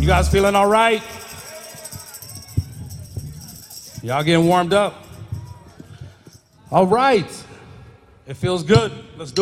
You guys feeling all right? Y'all getting warmed up? All right. It feels good. Let's do it.